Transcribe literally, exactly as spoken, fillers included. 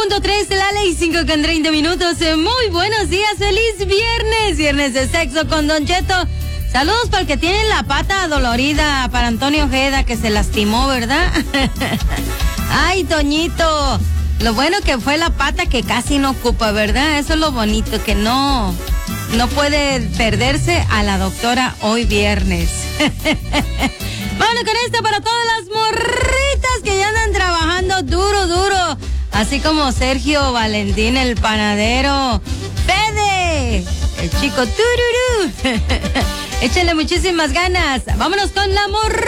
punto tres, la ley cinco con treinta minutos. Muy buenos días, feliz viernes, viernes de sexo con Don Cheto. Saludos para el que tiene la pata dolorida, para Antonio Ojeda que se lastimó, ¿verdad? Ay, Toñito, lo bueno que fue la pata que casi no ocupa, ¿verdad? Eso es lo bonito, que no, no puede perderse a la doctora hoy viernes. Bueno, con esto para todas las morritas que ya andan trabajando duro, duro. Así como Sergio Valentín, el panadero. Fede, el chico tururú. Échenle muchísimas ganas. Vámonos con la morra.